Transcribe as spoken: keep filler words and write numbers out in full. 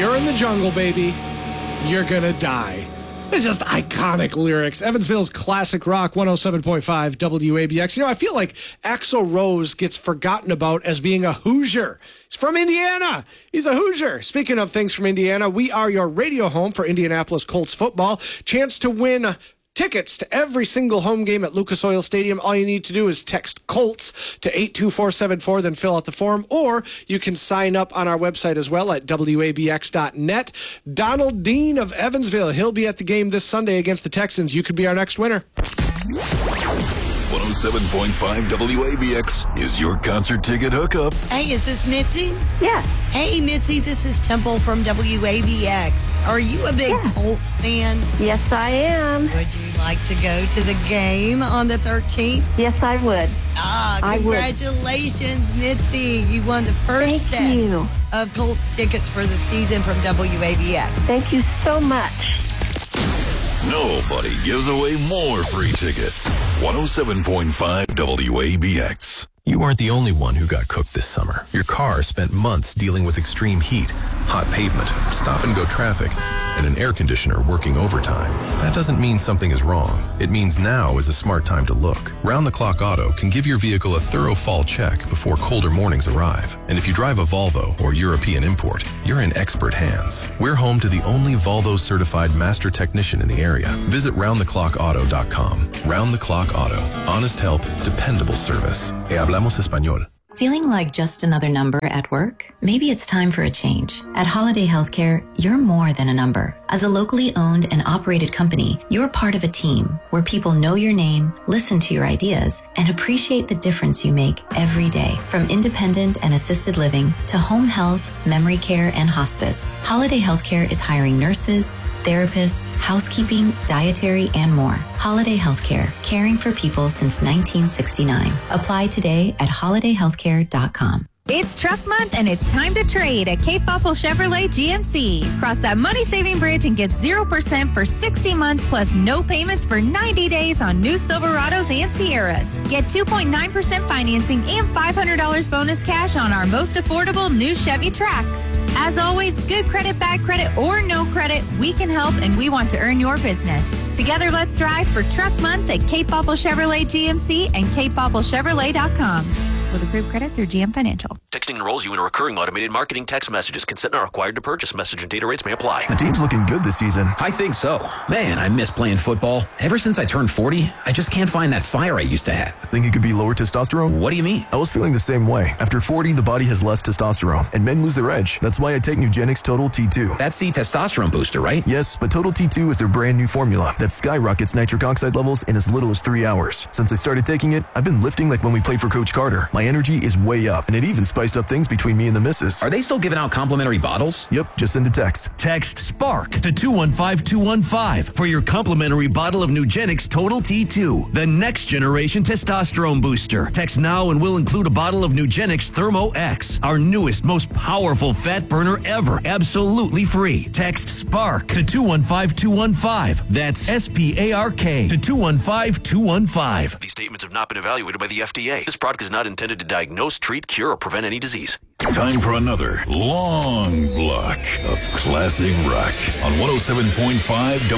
you're in the jungle, baby, you're gonna die. It's just iconic lyrics. Evansville's classic rock, one oh seven point five W A B X. You know, I feel like Axl Rose gets forgotten about as being a Hoosier. He's from Indiana. He's a Hoosier. Speaking of things from Indiana, we are your radio home for Indianapolis Colts football. Chance to win tickets to every single home game at Lucas Oil Stadium. All you need to do is text Colts to eight two four seven four, then fill out the form, or you can sign up on our website as well at W A B X dot net. Donald Dean of Evansville, he'll be at the game this Sunday against the Texans. You could be our next winner. one oh seven point five W A B X is your concert ticket hookup. Hey, is this Mitzi? Yes. Hey, Mitzi, this is Temple from W A B X. Are you a big Yeah. Colts fan? Yes, I am. Would you like to go to the game on the thirteenth? Yes, I would. Ah, I would. congratulations, Mitzi. You won the first Thank set you. of Colts tickets for the season from W A B X. Thank you so much. Nobody gives away more free tickets. one oh seven point five W A B X. You weren't the only one who got cooked this summer. Your car spent months dealing with extreme heat, hot pavement, stop-and-go traffic, and an air conditioner working overtime. That doesn't mean something is wrong. It means now is a smart time to look. Round-the-Clock Auto can give your vehicle a thorough fall check before colder mornings arrive. And if you drive a Volvo or European import, you're in expert hands. We're home to the only Volvo-certified master technician in the area. Visit round the clock auto dot com. Round the Clock Auto. Honest help, dependable service. E hablamos español. Feeling like just another number at work? Maybe it's time for a change. At Holiday Healthcare, you're more than a number. As a locally owned and operated company, you're part of a team where people know your name, listen to your ideas, and appreciate the difference you make every day. From independent and assisted living to home health, memory care, and hospice, Holiday Healthcare is hiring nurses, therapists, housekeeping, dietary, and more. Holiday Healthcare, caring for people since nineteen sixty-nine. Apply today at holiday healthcare dot com. It's truck month and it's time to trade at Cape Popple Chevrolet G M C. Cross that money-saving bridge and get zero percent for sixty months plus no payments for ninety days on new Silverados and Sierras. Get two point nine percent financing and five hundred dollars bonus cash on our most affordable new Chevy Trax. As always, good credit, bad credit, or no credit, we can help and we want to earn your business. Together, let's drive for truck month at Cape Popple Chevrolet G M C and cape popple chevrolet dot com. With approved credit through G M Financial. Texting enrolls you in a recurring automated marketing text messages. Consent not required to purchase. Message and data rates may apply. The team's looking good this season. I think so. Man, I miss playing football. Ever since I turned forty, I just can't find that fire I used to have. Think it could be lower testosterone? What do you mean? I was feeling the same way. After forty, the body has less testosterone, and men lose their edge. That's why I take Nugenix Total T two. That's the testosterone booster, right? Yes, but Total T two is their brand new formula that skyrockets nitric oxide levels in as little as three hours. Since I started taking it, I've been lifting like when we played for Coach Carter. My energy is way up, and it even spiced up things between me and the missus. Are they still giving out complimentary bottles? Yep, just send a text. Text SPARK to two one five two one five for your complimentary bottle of Nugenix Total T two, the next generation testosterone booster. Text now and we'll include a bottle of Nugenix Thermo X, our newest, most powerful fat burner ever, absolutely free. Text SPARK to two one five two one five. That's S P A R K to two one five two one five. These statements have not been evaluated by the F D A. This product is not intended to diagnose, treat, cure, or prevent any disease. Time for another long block of classic rock on one oh seven point five